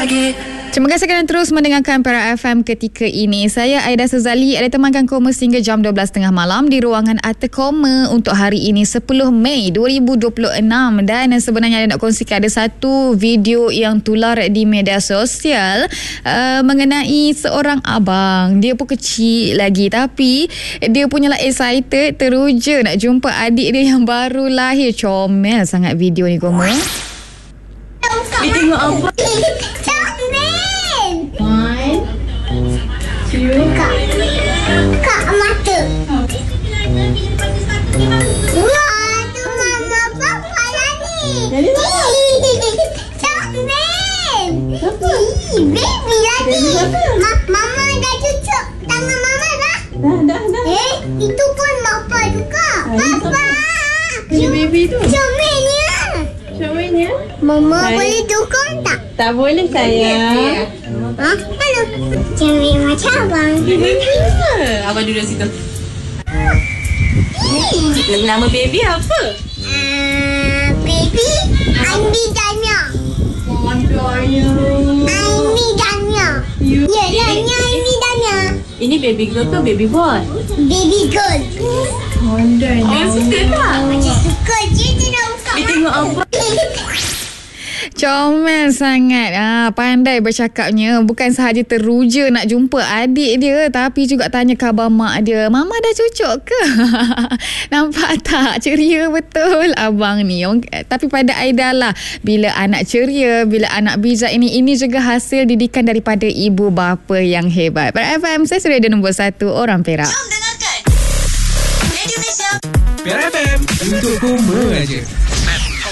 pagi. Terima kasih kerana terus mendengarkan Perak FM ketika ini. Saya Aida Sezali ada temankan Koma sehingga jam 12.30 malam di ruangan Arta Koma untuk hari ini 10 Mei 2026. Dan sebenarnya ada nak kongsikan ada satu video yang tular di media sosial mengenai seorang abang. Dia pun kecil lagi tapi dia punyalah excited, teruja nak jumpa adik dia yang baru lahir. Comel sangat video ni Koma. Dia tengok apa? One, two, Kak mata. Wah, tu mama papa lagi. Jadi mana? Comel. Baby lagi. Mama dah cucuk tangan mama dah. Dah. Itu pun bapa juga. Bapa. Ini baby tu. Comelnya. Comelnya. Mama Hai. boleh dukung tak? Tak boleh sayang. Ha? Mana? Comel macam abang. Abang duduk situ. Nama baby apa? Baby, Andi Dania. Andi Dania. Ya, Dania Andi Dania. Ini baby girl ke baby boy? Baby girl. Dia suka tak? Macam suka je dia nak buka. Dia tengok apa? Comel sangat. Pandai bercakapnya. Bukan sahaja teruja nak jumpa adik dia, tapi juga tanya khabar mak dia. Mama dah cucuk ke? Nampak tak? Ceria betul abang ni. Tapi pada Aida lah, bila anak ceria, bila anak bijak ini juga hasil didikan daripada ibu bapa yang hebat. Perak FM, saya sudah ada nombor 1 orang Perak. Jom dengarkan Radio Malaysia. Perak FM untuk Koma aje.